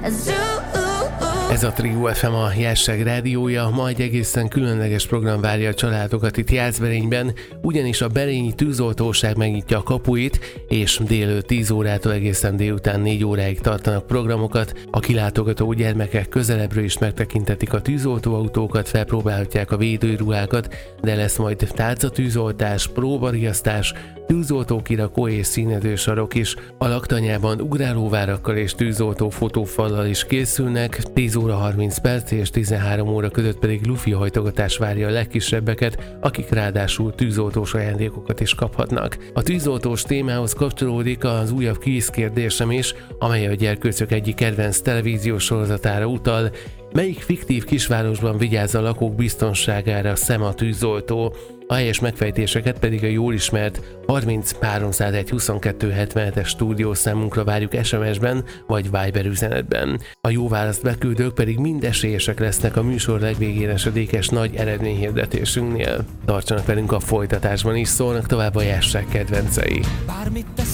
Ez a Trio FM, a Jerseg rádiója. Ma egy egészen különleges program várja a családokat itt Jászberényben, ugyanis a berényi tűzoltóság megnyitja a kapuit, és délelőtt 10 órától egészen délután 4 óráig tartanak programokat. A kilátogató gyermekek közelebbről is megtekintetik a tűzoltóautókat, felpróbálhatják a védőruhákat, de lesz majd tálcatűzoltás, próbariasztás, tűzoltókirakó és színezősarok is. A laktanyában ugrálóvárakkal és tűzoltó fotófallal is készülnek, 10 óra 30 perc és 13 óra között pedig lufi hajtogatás várja a legkisebbeket, akik ráadásul tűzoltós ajándékokat is kaphatnak. A tűzoltós témához kapcsolódik az újabb kvízkérdésem is, amely a gyerkőcök egyik kedvenc televíziós sorozatára utal. Melyik fiktív kisvárosban vigyáz a lakók biztonságára Szema tűzoltó? A helyes megfejtéseket pedig a jól ismert 30 301 22 77-es stúdiószámunkra várjuk SMS-ben vagy Viber üzenetben. A jó választ beküldők pedig mind esélyesek lesznek a műsor legvégén esedékes nagy eredményhirdetésünknél. Tartsanak velünk a folytatásban is, szólnak tovább a Jerseg kedvencei.